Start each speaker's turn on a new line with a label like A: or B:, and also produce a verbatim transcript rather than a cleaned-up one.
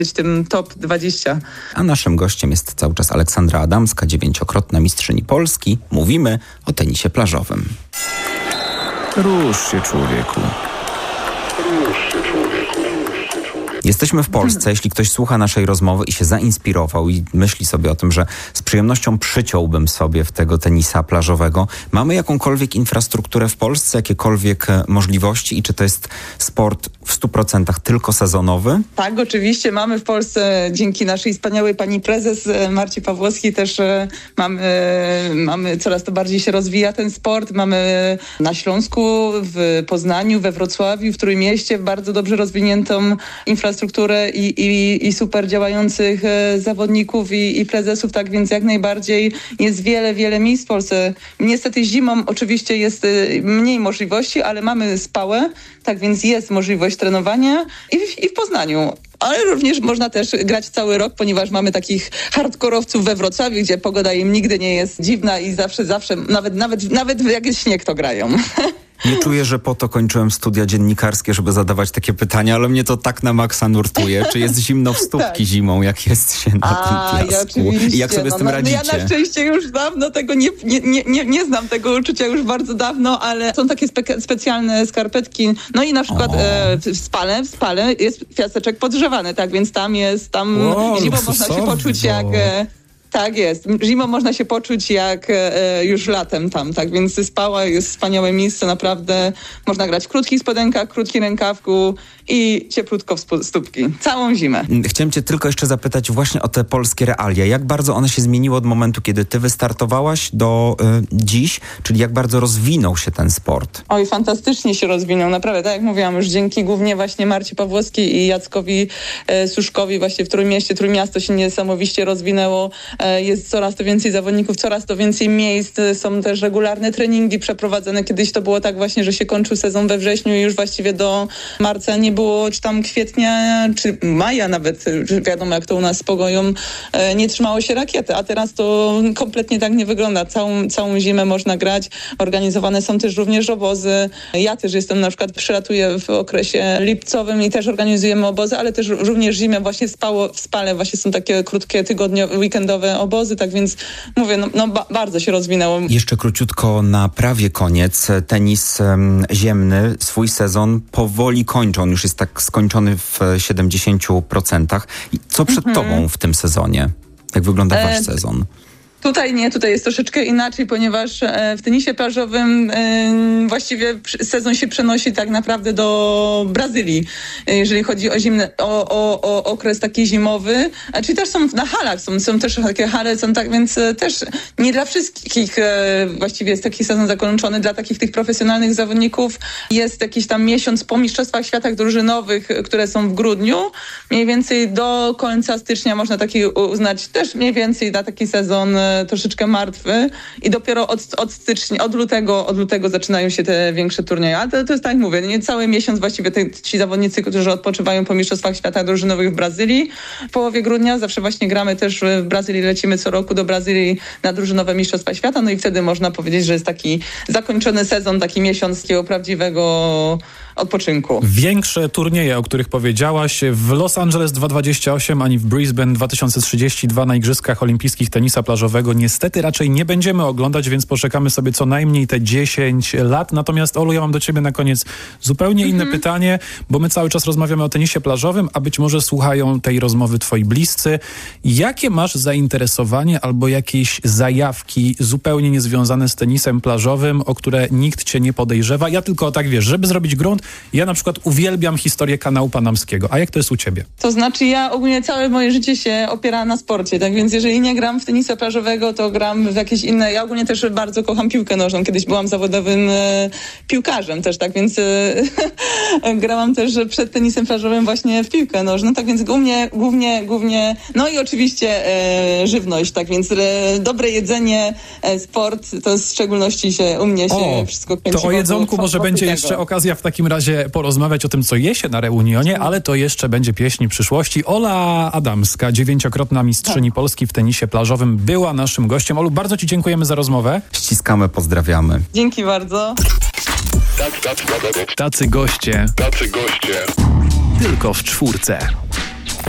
A: w tym top dwadzieścia.
B: A naszym gościem jest cały czas Aleksandra Adamska, dziewięciokrotna mistrzyni Polski. Mówimy o tenisie plażowym.
C: Rusz się, człowieku.
B: Jesteśmy w Polsce. Jeśli ktoś słucha naszej rozmowy i się zainspirował i myśli sobie o tym, że z przyjemnością przyciąłbym sobie w tego tenisa plażowego, mamy jakąkolwiek infrastrukturę w Polsce, jakiekolwiek możliwości i czy to jest sport w stu procentach tylko sezonowy?
A: Tak, oczywiście mamy w Polsce, dzięki naszej wspaniałej pani prezes Marcie Pawłowskiej też mamy, mamy coraz to bardziej się rozwija ten sport. Mamy na Śląsku, w Poznaniu, we Wrocławiu, w Trójmieście bardzo dobrze rozwiniętą infrastrukturę i, i, i super działających zawodników i, i prezesów, tak więc jak najbardziej jest wiele, wiele miejsc w Polsce. Niestety zimą oczywiście jest mniej możliwości, ale mamy spałę, tak więc jest możliwość trenowania i w, i w Poznaniu. Ale również można też grać cały rok, ponieważ mamy takich hardkorowców we Wrocławiu, gdzie pogoda im nigdy nie jest dziwna i zawsze, zawsze, nawet, nawet, nawet jak jest śnieg, to grają.
B: Nie czuję, że po to kończyłem studia dziennikarskie, żeby zadawać takie pytania, ale mnie to tak na maksa nurtuje. Czy jest zimno w stópki tak. zimą, jak jest się na
A: A,
B: tym piasku?
A: Ja
B: I jak sobie
A: no,
B: z tym
A: no,
B: radzicie?
A: Ja na szczęście już dawno tego nie, nie, nie, nie, nie znam, tego uczucia już bardzo dawno, ale są takie spe- specjalne skarpetki. No i na przykład e, w Spale, w Spale jest piaseczek podgrzewany, tak, więc tam jest, tam
C: wow,
A: zimą można się poczuć jak... E, Tak jest. Zimą można się poczuć jak e, już latem tam, tak więc Spała jest wspaniałe miejsce, naprawdę można grać w krótkich spodenkach, krótkim rękawku i cieplutko w sp- stópki. Całą zimę.
B: Chciałem cię tylko jeszcze zapytać właśnie o te polskie realia. Jak bardzo one się zmieniły od momentu, kiedy ty wystartowałaś do y, dziś, czyli jak bardzo rozwinął się ten sport?
A: Oj, fantastycznie się rozwinął, naprawdę. Tak jak mówiłam, już dzięki głównie właśnie Marcie Pawłowskiej i Jackowi e, Suszkowi właśnie w Trójmieście. Trójmiasto się niesamowicie rozwinęło. Jest coraz to więcej zawodników, coraz to więcej miejsc. Są też regularne treningi przeprowadzane. Kiedyś to było tak właśnie, że się kończył sezon we wrześniu i już właściwie do marca nie było, czy tam kwietnia, czy maja nawet, wiadomo jak to u nas z pogoją, nie trzymało się rakiety. A teraz to kompletnie tak nie wygląda. Całą, całą zimę można grać. Organizowane są też również obozy. Ja też jestem, na przykład przylatuję w okresie lipcowym i też organizujemy obozy, ale też również zimę właśnie w, spało, w Spale właśnie są takie krótkie, tygodniowe, weekendowe obozy, tak więc mówię, no, no ba- bardzo się rozwinęło.
B: Jeszcze króciutko na prawie koniec. Tenis um, ziemny swój sezon powoli kończy. On już jest tak skończony w siedemdziesięciu procentach. I co przed mhm. tobą w tym sezonie? Jak wygląda wasz e- sezon?
A: Tutaj nie, tutaj jest troszeczkę inaczej, ponieważ e, w tenisie plażowym e, właściwie sezon się przenosi tak naprawdę do Brazylii, e, jeżeli chodzi o zimne, o, o, o okres taki zimowy, a czyli też są na halach, są, są też takie hale, są tak, więc e, też nie dla wszystkich e, właściwie jest taki sezon zakończony, dla takich tych profesjonalnych zawodników jest jakiś tam miesiąc po mistrzostwach świata drużynowych, które są w grudniu, mniej więcej do końca stycznia można taki uznać też mniej więcej na taki sezon troszeczkę martwy i dopiero od, od stycznia, od lutego, od lutego zaczynają się te większe turnieje. Ale to, to jest tak jak mówię, nie cały miesiąc właściwie te, ci zawodnicy, którzy odpoczywają po mistrzostwach świata drużynowych w Brazylii. W połowie grudnia zawsze właśnie gramy też w Brazylii, lecimy co roku do Brazylii na drużynowe mistrzostwa świata, no i wtedy można powiedzieć, że jest taki zakończony sezon, taki miesiąc takiego prawdziwego odpoczynku.
C: Większe turnieje, o których powiedziałaś, w Los Angeles dwa tysiące dwudziestym ósmym ani w Brisbane dwa tysiące trzydzieści dwa na Igrzyskach Olimpijskich tenisa plażowego niestety raczej nie będziemy oglądać, więc poczekamy sobie co najmniej te dziesięć lat. Natomiast Olu, ja mam do ciebie na koniec zupełnie inne mhm. pytanie, bo my cały czas rozmawiamy o tenisie plażowym, a być może słuchają tej rozmowy twoi bliscy. Jakie masz zainteresowanie albo jakieś zajawki zupełnie niezwiązane z tenisem plażowym, o które nikt cię nie podejrzewa? Ja tylko tak wiesz, żeby zrobić grunt, ja na przykład uwielbiam historię kanału panamskiego. A jak to jest u ciebie?
A: To znaczy ja ogólnie całe moje życie się opiera na sporcie, tak więc jeżeli nie gram w tenisa plażowego, to gram w jakieś inne. Ja ogólnie też bardzo kocham piłkę nożną. Kiedyś byłam zawodowym e, piłkarzem też, tak więc e, grałam też przed tenisem plażowym właśnie w piłkę nożną, tak więc głównie, głównie, głównie, no i oczywiście e, żywność, tak więc e, dobre jedzenie, e, sport, to w szczególności się u mnie się
C: o,
A: wszystko kręci.
C: To o jedzonku może będzie tego. Jeszcze okazja w takim razie porozmawiać o tym, co je się na reunionie, ale to jeszcze będzie pieśń przyszłości. Ola Adamska, dziewięciokrotna mistrzyni tak. Polski w tenisie plażowym, była naszym gościem. Olu, bardzo ci dziękujemy za rozmowę.
B: Ściskamy, pozdrawiamy.
A: Dzięki bardzo.
C: Tacy goście.
D: Tacy goście.
C: Tylko w czwórce.